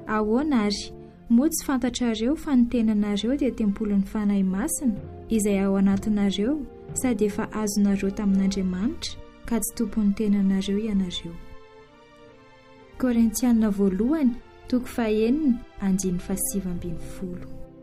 ahoana ary moa tsy fantatrareo fa ny tenanareo dia tempolon'ny fanahy masina izay ao anatinareo sady efa azonareo tamin'Andriamanitra ka tsy tompon'ny tenanareo ianareo. Korintianina voalohany 9:7-10.